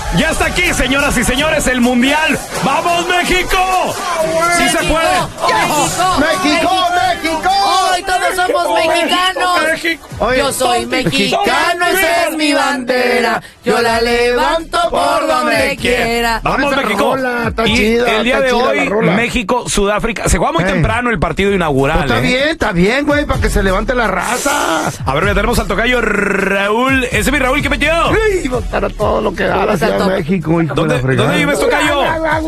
Ya está aquí, señoras y señores, el Mundial. ¡Vamos, México! ¡Sí se puede! ¡México! ¡Hoy todos somos mexicanos! Oye, Yo soy mexicano, esa es mi bandera. Yo la levanto por donde quiera. ¡Vamos, Esa México! rola, está Y chida, el día está de chida la hoy, rola. México-Sudáfrica. Se juega muy temprano el partido inaugural. Pues está bien, güey, para que se levante la raza. A ver, ya tenemos al tocayo Raúl. Ese es mi Raúl, ¿qué metió? Sí, votar a todo lo que da la Ciudad de México, hijo de la fregada. ¿Dónde vives, tocayo?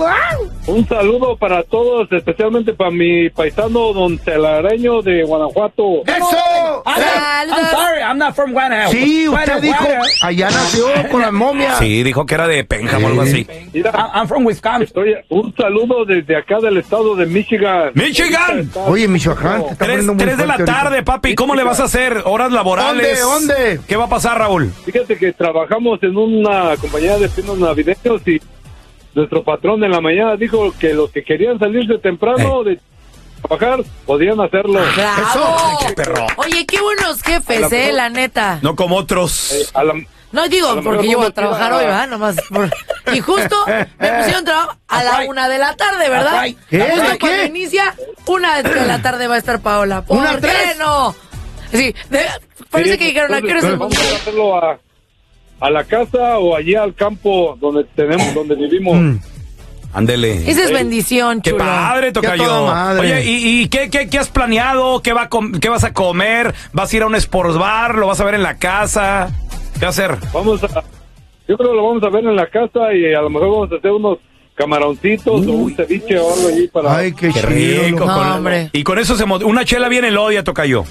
Un saludo para todos, especialmente para mi paisano don Telaraño de Guanajuato. ¡Eso! Saludos. sorry, I'm not from Guanajuato. Sí, usted dijo, Guanajuato. allá nació con las momias. Sí, dijo que era de Pénjamo o algo así. Mira, I'm from Wisconsin. un saludo desde acá del estado de Michigan. ¡Michigan! Oye, Michoacán, te está poniendo muy 3 de la fuerte tarde, ahorita. papi. ¿Cómo le vas a hacer? ¿Horas laborales? ¿Dónde? ¿Qué va a pasar, Raúl? Fíjate que trabajamos en una compañía de pinos navideños y nuestro patrón en la mañana dijo que los que querían salirse temprano de trabajar podían hacerlo. ¡Bravo! ¡Qué perro! Oye, qué buenos jefes, A la- la neta. No como otros. No digo a lo porque mejor yo voy a no trabajar tira- hoy, ¿verdad? Nomás Y justo me pusieron trabajo a la 1 de la tarde, ¿verdad? ¿Qué? Justo ¿De qué? cuando inicia, 1 de la tarde va a estar Paola. ¿Por ¿Una qué tres? no? Sí, parece que dijeron, ¿a qué hora es el Vamos mundial? a hacerlo a la casa o allí al campo donde vivimos. Ándele. Esa es bendición, ¡Qué chulo. padre, Qué a tocayo! toda madre. Oye, ¿y qué has planeado? ¿Qué vas a comer? ¿Vas a ir a un sports bar? ¿Lo vas a ver en la casa? ¿Qué va a hacer? Yo creo que lo vamos a ver en la casa y a lo mejor vamos a hacer unos camaroncitos o un ceviche o algo allí para... Ay, qué ¡Qué chido. rico! No, hombre. Y con eso una chela bien elodia, tocayo.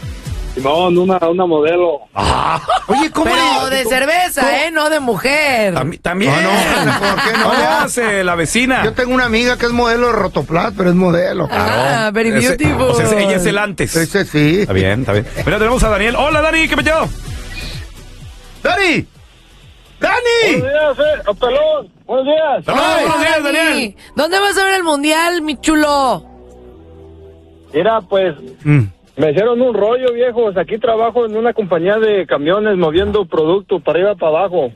Simón, una modelo. Oye, ¿cómo Pero le- de cerveza, no de mujer. También. ¿por qué no? ¿Cómo le hace la vecina? Yo tengo una amiga que es modelo de Rotoplat, pero es modelo. Ah, very Ese- beautiful. o sea, ella es el antes. Ese sí. Está bien, está bien. Mira, tenemos a Daniel. Hola, Dani, ¿qué metió? ¡Dani! Buenos días, pelón. Buenos días. Ay, buenos días, Dani. Daniel. ¿Dónde vas a ver el mundial, mi chulo? Mira, pues, me hicieron un rollo, viejos. Aquí trabajo en una compañía de camiones moviendo producto para arriba para abajo.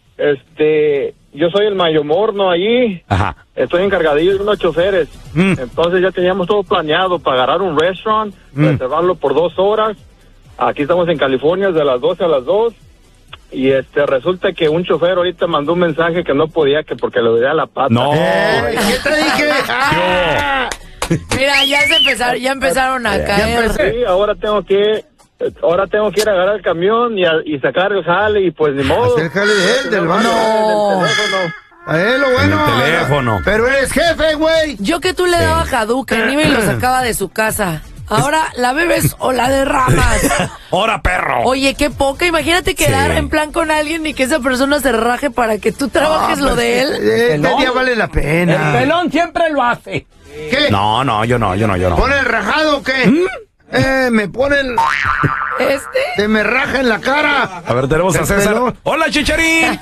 Yo soy el mayomorno ahí. Ajá. Estoy encargadillo de unos choferes. Entonces ya teníamos todo planeado para agarrar un restaurant, reservarlo por 2 horas. Aquí estamos en California, de las 12 a las 2. Y resulta que un chofer ahorita mandó un mensaje que no podía, que porque le dolía la pata. No. ¿Qué te dije? ¡Ah! Mira, ya empezaron a caer. Sí, ahora tengo que ir a agarrar el camión y sacar el jale y pues ni modo. Hacer jale de él, del baño. No. El teléfono. Lo bueno. En el teléfono. Pero eres jefe, güey. Yo que tú le dabas Hadouken, iba y lo sacaba de su casa. Ahora la bebes o la derramas. ¡Hora, perro! Oye, qué poca. Imagínate quedar Sí. en plan con alguien y que esa persona se raje para que tú trabajes lo de él. Este día vale la El pena. pelón siempre lo hace. ¿Qué? No, yo no. ¿Pone el rajado o qué? Me pone el... Se me raja en la cara. A ver, tenemos a El César. pelón. ¡Hola, Chicharín!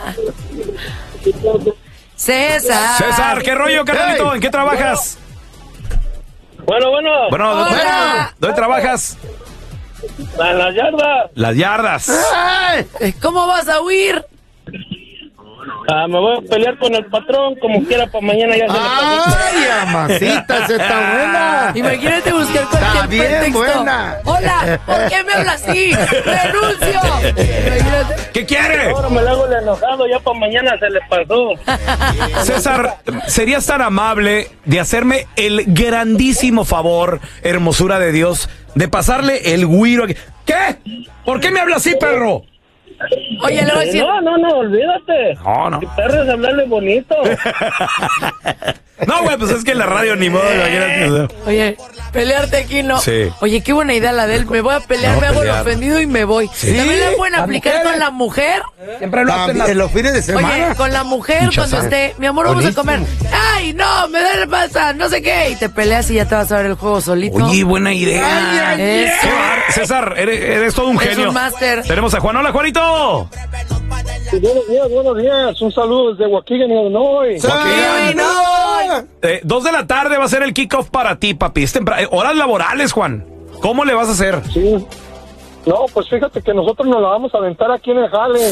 César, ¿qué rollo, carnalito? Hey. ¿En qué trabajas? Bueno. Bueno, Hola. ¿dónde trabajas? En la yarda. Las yardas. ¡Ay! ¿Cómo vas a huir? Me voy a pelear con el patrón, como quiera, para mañana ya se ¡Ay, amacita! ¡Esa está buena! Imagínate buscar cualquier Está bien pretexto. buena. Hola, ¿por qué me hablas así? ¡Renuncio! Imagínate. ¿Qué quiere? Ahora me lo hago el enojado, ya para mañana se le pasó. César, ¿serías tan amable de hacerme el grandísimo favor, hermosura de Dios, de pasarle el güiro aquí? ¿Qué? ¿Por qué me hablas así, perro? Oye, le voy a decir... No, olvídate. No. Mi perro es hablarle bonito. No, güey, pues es que en la radio ni modo, imagínate. Oye, pelearte aquí no. Sí. Oye, qué buena idea la de él. Me voy a pelear, No, me hago el pelear. ofendido y me voy. Sí. También la pueden Las aplicar mujeres. con la mujer. Siempre lo hacen. En los fines de semana. Oye, con la mujer cuando esté, mi amor, vamos a comer. Ay, no, me da la pasa, no sé qué. Y te peleas y ya te vas a ver el juego solito. Oye, buena idea. Eso. César, eres todo un Eres genio. un máster. Tenemos a Juan. Hola, Juanito. Buenos días. Un saludo desde Waukegan, Illinois. Ay, no. 2 de la tarde va a ser el kickoff para ti, papi. Es horas laborales, Juan. ¿Cómo le vas a hacer? Sí. No, pues fíjate que nosotros nos la vamos a aventar aquí en el jale.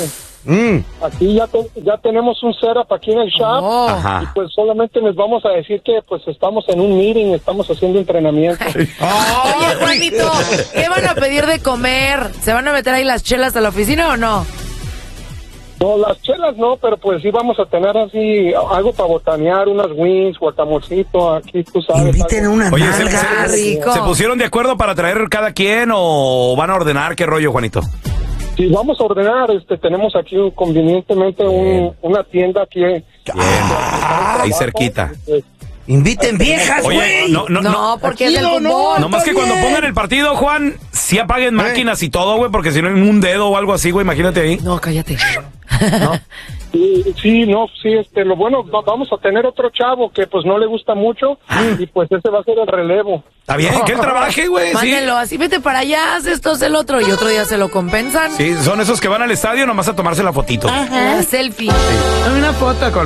Aquí ya tenemos un setup aquí en el shop. Ajá. Y pues solamente les vamos a decir que pues estamos en un meeting, estamos haciendo entrenamiento. Oye, Juanito, ¿qué van a pedir de comer? ¿Se van a meter ahí las chelas a la oficina o no? No, las chelas no, pero pues sí vamos a tener así algo para botanear, unas wings, guacamolcito, aquí tú sabes. Inviten unas Oye, nalgas. rico. ¿se pusieron de acuerdo para traer cada quien o van a ordenar? ¿Qué rollo, Juanito? Sí, vamos a ordenar, tenemos aquí convenientemente una tienda aquí. Ahí cerquita. Inviten viejas, Oye, güey. No, porque es del Tranquilo, fútbol. No más que cuando pongan el partido, Juan, sí apaguen máquinas y todo, güey, porque si no en un dedo o algo así, güey, imagínate ahí. No, cállate. Sí, lo bueno, vamos a tener otro chavo que pues no le gusta mucho y pues ese va a ser el relevo. Está bien, que él trabaje, güey, sí. Mándenlo, así vete para allá, haz esto, haz el otro y otro día se lo compensan. Sí, son esos que van al estadio nomás a tomarse la fotito. La selfie. Dame una foto con